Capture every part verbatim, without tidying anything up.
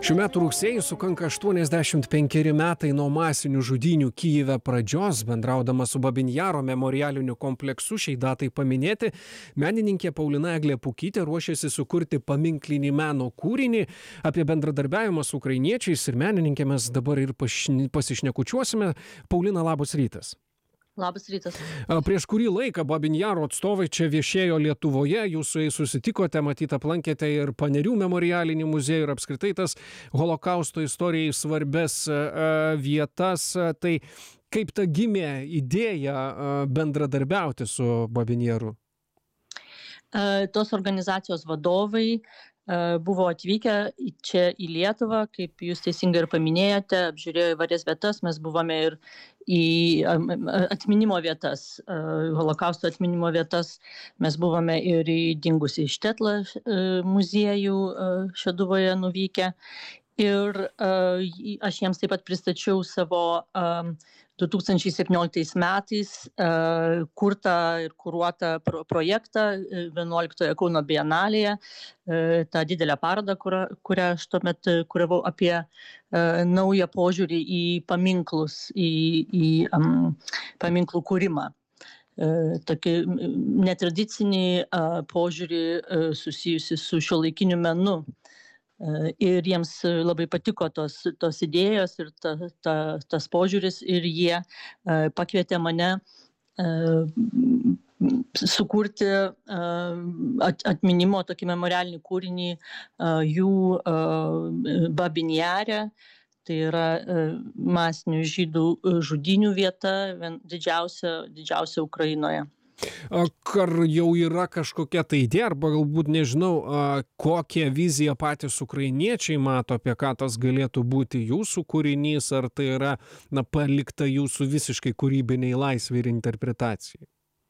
Šių metų rugsėjį sukanka aštuoniasdešimt penkeri metai nuo masinių žudynių Kyjive pradžios. Bendraudama su Babyn Jaro memorialiniu kompleksu šiai datai paminėti, menininkė Paulina Eglė Pukytė ruošiasi sukurti paminklinį meno kūrinį. Apie bendradarbiavimą su ukrainiečiais ir menininkė mes dabar ir pašni- pasišnekučiuosime. Paulina, labas rytas. Labas rytas. A, Prieš kurį laiką Babyn Jaro atstovai čia viešėjo Lietuvoje, jūs su jais susitikote, matyt, aplankėte ir Panerių memorialinį muziejų ir apskritai tas holokausto istorijai svarbes a, a, vietas. A, Tai kaip ta gimė idėja a, bendradarbiauti su Babyn Jaru? E, Tos organizacijos vadovai e, buvo atvykę į- čia į Lietuvą, kaip jūs teisingai ir paminėjote, apžiūrėjo įvairias vietas, mes buvome ir į am, am, atminimo vietas, e, holokausto atminimo vietas, mes buvome ir į dingusį Štetlą e, muziejų e, Šeduvoje nuvykę. Ir uh, į- aš jiems taip pat pristačiau savo um, du tūkstančiai septynioliktais metais uh, kurtą ir kuruotą pro projektą uh, vienuoliktoje Kauno Bienalėje, uh, tą didelę parodą, kurią, kurią aš tuomet uh, kuravau apie uh, naują požiūrį į paminklus, į, į um, paminklų kūrimą. E, tokį m, netradicinį a, požiūrį e, susijusi su šiuolaikiniu menu. E, Ir jiems e, labai patiko tos, tos idėjos ir ta, ta, tas požiūris ir jie e, pakvietė mane e, m, sukurti e, at, atminimo tokį memorialinį kūrinį e, jų e, Babyn Jare. Tai yra e, masinių žydų e, žudynių vieta, vien- didžiausia, didžiausia Ukrainoje. A, Ar jau yra kažkokia tai idėja, arba galbūt nežinau, a, kokią viziją patys ukrainiečiai mato, apie ką tas galėtų būti jūsų kūrinys, ar tai yra na, palikta jūsų visiškai kūrybiniai laisvė ir interpretacijai?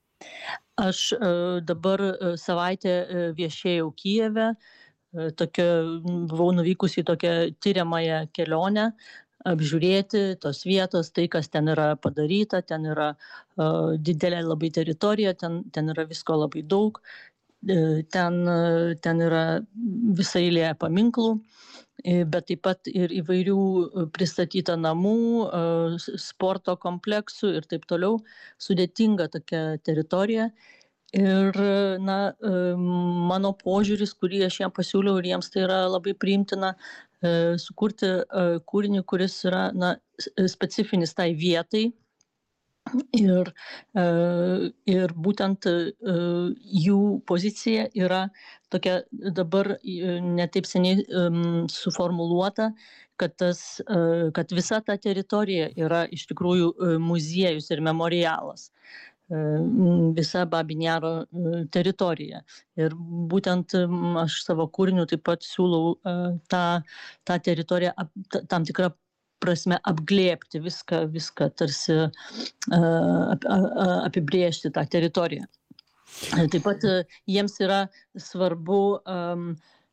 Aš e, dabar e, savaitę e, viešėjau Kijeve, e, tokia, m, buvau nuvykusi į tokią tyriamąją kelionę, apžiūrėti tos vietos, tai, kas ten yra padaryta, ten yra uh, didelė labai teritorija, ten, ten yra visko labai daug, e, ten, e, ten yra visa eilė paminklų, e, bet taip pat ir įvairių e, pristatyta namų, e, s- sporto kompleksų ir taip toliau. Sudėtinga tokia teritorija. Ir, na, e, mano požiūris, kurį aš jam pasiūliau ir jiems tai yra labai priimtina, e, sukurti e, kūrinį, kuris yra, na, s- specifinis tai vietai. Ir, e, ir būtent e, jų pozicija yra tokia dabar e, netaip seniai em, suformuluota, kad, tas, e, kad visa ta teritorija yra iš tikrųjų e, muziejus ir memorialas. E, m, Visa Babyn Jaro e, teritorija. Ir būtent m, aš savo kūriniu taip pat siūlau e, tą, tą teritoriją ap, ta- tam tikrą prasme apglėbti viską, viską tarsi e, ap- a- a- apibrėžti tą teritoriją. E, Taip pat e, jiems yra svarbu, um,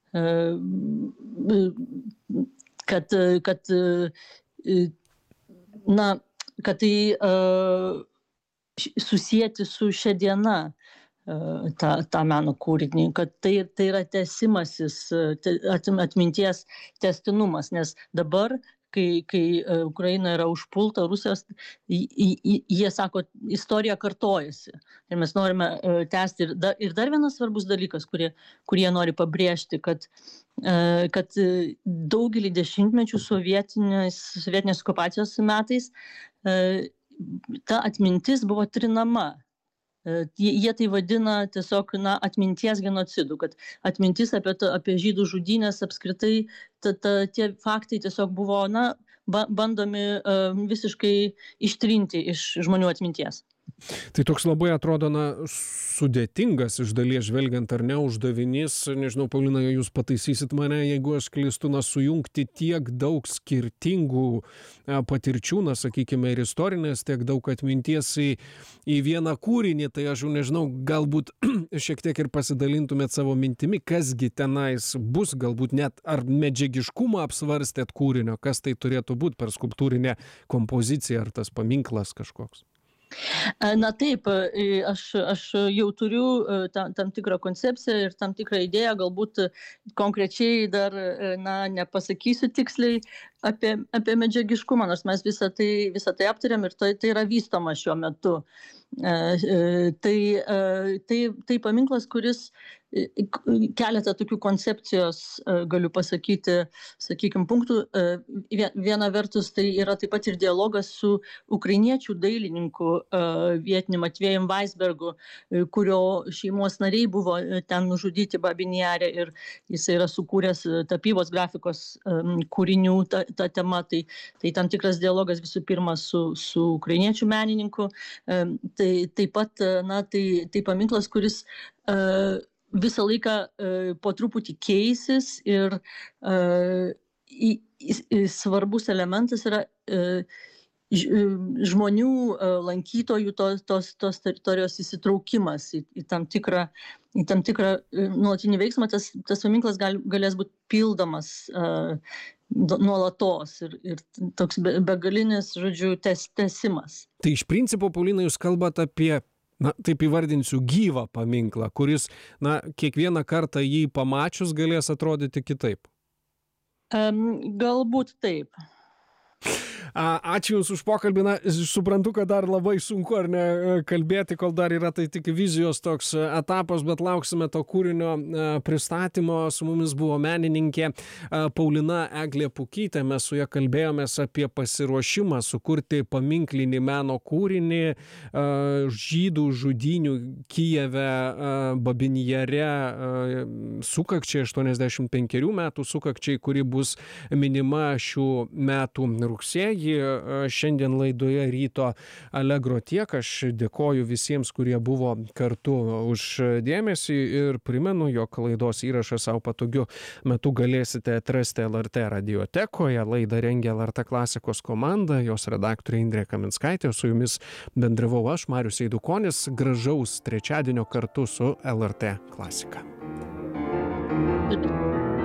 kad, e, kad, e, e, na, kad tai e, š- susijęti su šia diena e, tą, tą meno kūrinį, kad tai, tai yra tęsimasis, e, te- atm- atminties tęstinumas, nes dabar, kai, kai e, Ukraina yra užpulta Rusijos, į- į- į- jie sako, istorija kartojasi. Ir mes norime e, tęsti. Ir dar, ir dar vienas svarbus dalykas, kurie, kurie nori pabrėžti, kad, e, kad e, daugelį dešimtmečių sovietinės, sovietinės okupacijos metais e, ta atmintis buvo trinama. E, Jie jie tai vadina tiesiog, na, atminties genocidu, kad atmintis apie, ta- apie žydų žudynės apskritai, ta, ta, tie faktai tiesiog buvo, na, ba- bandomi e, visiškai ištrinti iš žmonių atminties. Tai toks labai atrodo na, sudėtingas iš dalies žvelgiant ar ne uždavinys, nežinau, Paulina, jūs pataisysit mane, jeigu aš klystu, na, sujungti tiek daug skirtingų a, patirčių, na, sakykime, ir istorinės, tiek daug atminties į, į vieną kūrinį, tai aš jau nežinau, galbūt šiek tiek ir pasidalintumėt savo mintimi, kasgi tenais bus, galbūt net ar medžiagiškumą apsvarstėt kūrinio, kas tai turėtų būti per skulptūrinę kompoziciją ar tas paminklas kažkoks. Na taip, aš, aš jau turiu tam, tam tikrą koncepciją ir tam tikrą idėją, galbūt konkrečiai dar, na, nepasakysiu tiksliai apie, apie medžiagiškumą, nors mes visą tai, visą tai aptariam ir tai, tai yra vystoma šiuo metu. Tai, tai, tai paminklas, kuris keletą tokių koncepcijos, galiu pasakyti, sakykime, punktų. Viena vertus, tai yra taip pat ir dialogas su ukrainiečių dailininku vietiniu Matvėjum Weisbergu, kurio šeimos nariai buvo ten nužudyti Babyn Jare ir jis yra sukūręs tapybos grafikos kūrinių ta, ta tema. Tai, tai tam tikras dialogas visų pirma su, su ukrainiečių menininku. Tai taip pat, na, tai, tai paminklas, kuris visą laiką po truputį keisis ir svarbus elementas yra žmonių, lankytojų tos, tos, tos teritorijos įsitraukimas į, į tam tikrą, į tam tikrą nuolatinį veiksmą. Tas, tas paminklas gal, galės būti pildomas nuolatos ir, ir toks begalinis, žodžiu, tes, tesimas. Tai iš principo, Paulina, jūs kalbate apie, na, taip įvardinsiu, gyvą paminklą, kuris, na, kiekvieną kartą jį pamačius galės atrodyti kitaip. Um, galbūt taip. Ačiū Jums už pokalbį. Na, suprantu, kad dar labai sunku, ar ne, kalbėti, kol dar yra tai tik vizijos toks etapas, bet lauksime to kūrinio pristatymo. Su mumis buvo menininkė Paulina Eglė Pukytė. Mes su ja kalbėjomės apie pasiruošimą sukurti paminklinį meno kūrinį žydų žudynių Kijeve, Babyn Jare sukakčiai, aštuoniasdešimt penkerių metų sukakčiai, kuri bus minima šių metų rugsėjį. Šiandien laidoje Ryto Allegro tiek. Aš dėkoju visiems, kurie buvo kartu už dėmesį ir primenu, jog laidos įrašą savo patogiu metu galėsite atrasti L R T radiotekoje. Laidą rengė L R T klasikos komanda, jos redaktorė Indrė Kaminskaitė, su jumis bendravau aš, Marius Eidukonis. Gražaus trečiadienio kartu su L R T klasika.